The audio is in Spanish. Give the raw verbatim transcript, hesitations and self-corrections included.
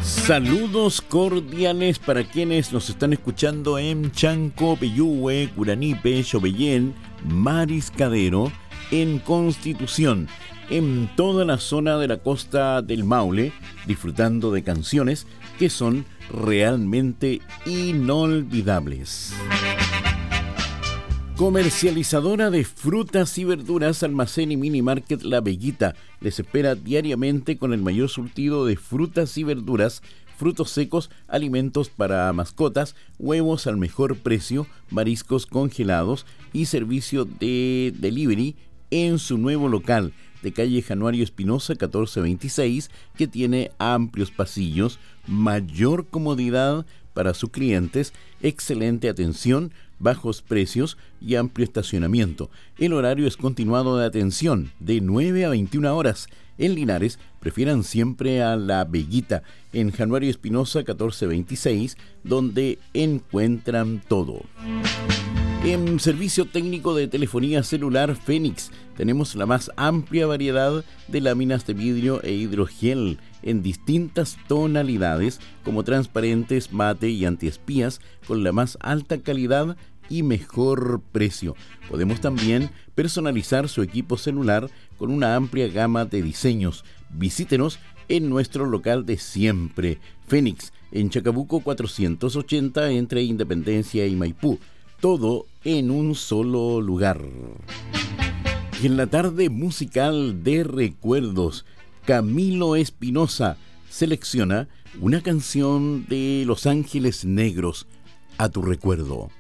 Saludos cordiales para quienes nos están escuchando en Chanco, Peyúgue, Curanipe, Chobellén, Mariscadero, en Constitución, en toda la zona de la costa del Maule, disfrutando de canciones que son realmente inolvidables. Comercializadora de frutas y verduras, Almacén y Mini Market La Veguita les espera diariamente con el mayor surtido de frutas y verduras, frutos secos, alimentos para mascotas, huevos al mejor precio, mariscos congelados y servicio de delivery en su nuevo local de calle Januario Espinosa catorce veintiséis, que tiene amplios pasillos, mayor comodidad para sus clientes, excelente atención, bajos precios y amplio estacionamiento. El horario es continuado de atención de nueve a veintiuna horas. En Linares, prefieran siempre a La Veguita, en Januario Espinosa catorce veintiséis, donde encuentran todo. En servicio técnico de telefonía celular Fénix tenemos la más amplia variedad de láminas de vidrio e hidrogel en distintas tonalidades como transparentes, mate y antiespías, con la más alta calidad y mejor precio. Podemos también personalizar su equipo celular con una amplia gama de diseños. Visítenos en nuestro local de siempre, Fénix, en Chacabuco cuatrocientos ochenta, entre Independencia y Maipú. Todo en un solo lugar. Y en la tarde musical de recuerdos, Camilo Espinosa selecciona una canción de Los Ángeles Negros, A tu recuerdo.